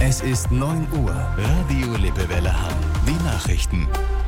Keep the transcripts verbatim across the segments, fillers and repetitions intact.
Es ist neun Uhr. Radio Lippewelle Hamm. Die Nachrichten.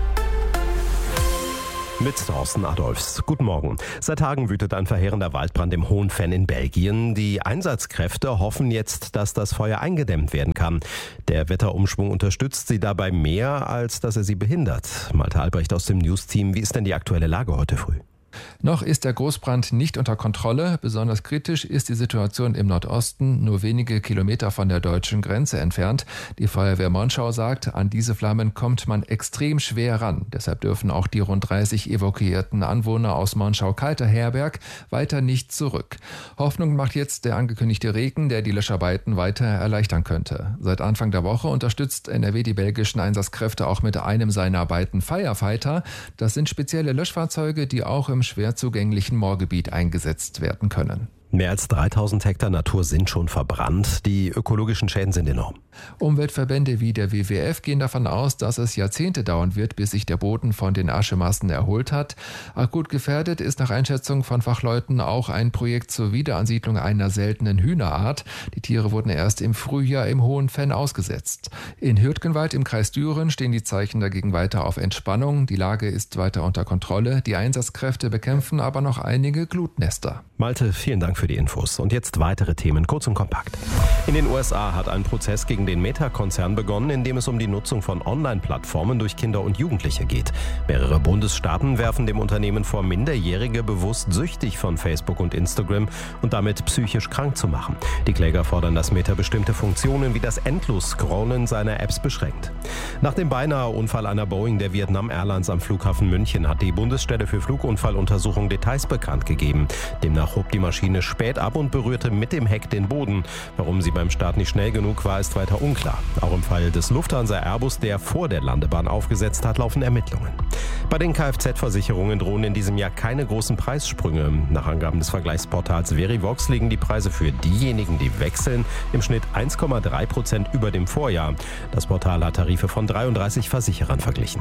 Mit Thorsten Adolfs. Guten Morgen. Seit Tagen wütet ein verheerender Waldbrand im Hohenfenn in Belgien. Die Einsatzkräfte hoffen jetzt, dass das Feuer eingedämmt werden kann. Der Wetterumschwung unterstützt sie dabei mehr, als dass er sie behindert. Malte Albrecht aus dem News-Team. Wie ist denn die aktuelle Lage heute früh? Noch ist der Großbrand nicht unter Kontrolle. Besonders kritisch ist die Situation im Nordosten, nur wenige Kilometer von der deutschen Grenze entfernt. Die Feuerwehr Monschau sagt, an diese Flammen kommt man extrem schwer ran. Deshalb dürfen auch die rund dreißig evakuierten Anwohner aus Monschau-Kalter-Herberg weiter nicht zurück. Hoffnung macht jetzt der angekündigte Regen, der die Löscharbeiten weiter erleichtern könnte. Seit Anfang der Woche unterstützt N R W die belgischen Einsatzkräfte auch mit einem seiner beiden Firefighter. Das sind spezielle Löschfahrzeuge, die auch im schwer zugänglichen Moorgebiet eingesetzt werden können. Mehr als dreitausend Hektar Natur sind schon verbrannt. Die ökologischen Schäden sind enorm. Umweltverbände wie der W W F gehen davon aus, dass es Jahrzehnte dauern wird, bis sich der Boden von den Aschemassen erholt hat. Akut gefährdet ist nach Einschätzung von Fachleuten auch ein Projekt zur Wiederansiedlung einer seltenen Hühnerart. Die Tiere wurden erst im Frühjahr im Hohenfenn ausgesetzt. In Hürtgenwald im Kreis Düren stehen die Zeichen dagegen weiter auf Entspannung. Die Lage ist weiter unter Kontrolle. Die Einsatzkräfte bekämpfen aber noch einige Glutnester. Malte, vielen Dank für die Infos. Und jetzt weitere Themen, kurz und kompakt. In den U S A hat ein Prozess gegen den Meta-Konzern begonnen, in dem es um die Nutzung von Online-Plattformen durch Kinder und Jugendliche geht. Mehrere Bundesstaaten werfen dem Unternehmen vor, Minderjährige bewusst süchtig von Facebook und Instagram und damit psychisch krank zu machen. Die Kläger fordern, dass Meta bestimmte Funktionen wie das Endlos-Scrollen seiner Apps beschränkt. Nach dem beinahe Unfall einer Boeing der Vietnam Airlines am Flughafen München hat die Bundesstelle für Flugunfalluntersuchung Details bekannt gegeben. Demnach hob die Maschine spät ab und berührte mit dem Heck den Boden. Warum sie beim Start nicht schnell genug war, ist weiter unklar. Auch im Fall des Lufthansa Airbus, der vor der Landebahn aufgesetzt hat, laufen Ermittlungen. Bei den Kfz-Versicherungen drohen in diesem Jahr keine großen Preissprünge. Nach Angaben des Vergleichsportals Verivox liegen die Preise für diejenigen, die wechseln, im Schnitt eins Komma drei Prozent über dem Vorjahr. Das Portal hat Tarife von dreiunddreißig Versicherern verglichen.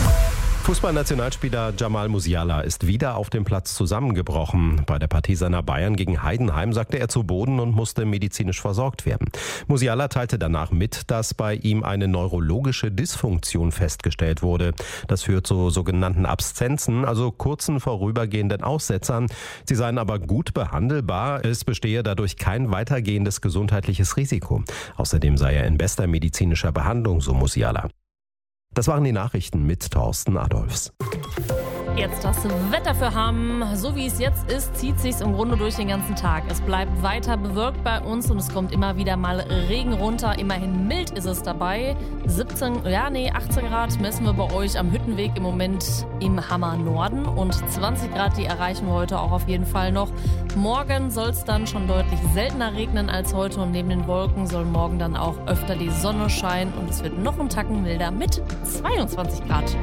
Fußballnationalspieler Jamal Musiala ist wieder auf dem Platz zusammengebrochen. Bei der Partie seiner Bayern gegen Heidenheim sagte er zu Boden und musste medizinisch versorgt werden. Musiala teilte danach mit, dass bei ihm eine neurologische Dysfunktion festgestellt wurde. Das führt zu sogenannten Abszenzen, also kurzen vorübergehenden Aussetzern. Sie seien aber gut behandelbar. Es bestehe dadurch kein weitergehendes gesundheitliches Risiko. Außerdem sei er in bester medizinischer Behandlung, so Musiala. Das waren die Nachrichten mit Thorsten Adolfs. Jetzt das Wetter für Hamm. So wie es jetzt ist, zieht sich's im Grunde durch den ganzen Tag. Es bleibt weiter bewölkt bei uns und es kommt immer wieder mal Regen runter. Immerhin mild ist es dabei. siebzehn, ja nee, achtzehn Grad messen wir bei euch am Hüttenweg im Moment im Hammer Norden. Und zwanzig Grad, die erreichen wir heute auch auf jeden Fall noch. Morgen soll es dann schon deutlich seltener regnen als heute und neben den Wolken soll morgen dann auch öfter die Sonne scheinen. Und es wird noch einen Tacken milder mit zweiundzwanzig Grad.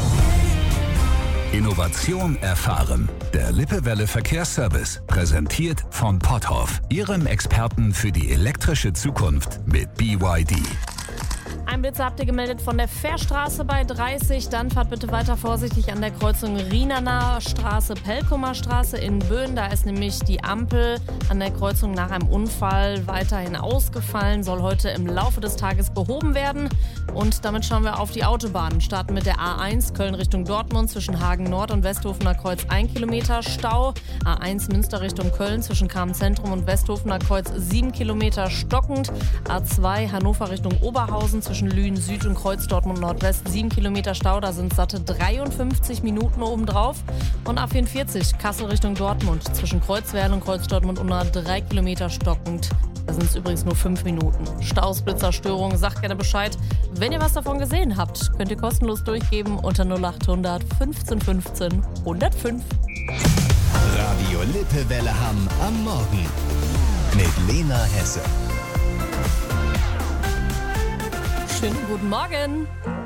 Innovation erfahren. Der Lippewelle Verkehrsservice, präsentiert von Potthoff, Ihrem Experten für die elektrische Zukunft mit B Y D. Ein Blitzer habt ihr gemeldet von der Fährstraße bei dreißig. Dann fahrt bitte weiter vorsichtig an der Kreuzung Rienerner Straße, Pelkumer Straße in Böen. Da ist nämlich die Ampel an der Kreuzung nach einem Unfall weiterhin ausgefallen. Soll heute im Laufe des Tages behoben werden. Und damit schauen wir auf die Autobahn. Starten mit der A eins Köln Richtung Dortmund zwischen Hagen Nord und Westhofener Kreuz ein Kilometer Stau. A eins Münster Richtung Köln zwischen Kamen-Zentrum und Westhofener Kreuz sieben Kilometer stockend. A zwei Hannover Richtung Oberhausen zwischen Lünen Süd und Kreuz Dortmund Nordwest sieben Kilometer Stau, da sind satte dreiundfünfzig Minuten obendrauf. Und A vierundvierzig Kassel Richtung Dortmund zwischen Kreuzwerl und Kreuz Dortmund unter drei Kilometer stockend. Da sind es übrigens nur fünf Minuten. Staus, Blitzer, Störungen, sagt gerne Bescheid. Wenn ihr was davon gesehen habt, könnt ihr kostenlos durchgeben unter null achthundert fünfzehn fünfzehn hundertfünf. Radio Lippewelle Hamm am Morgen mit Lena Hesse. Schönen guten Morgen.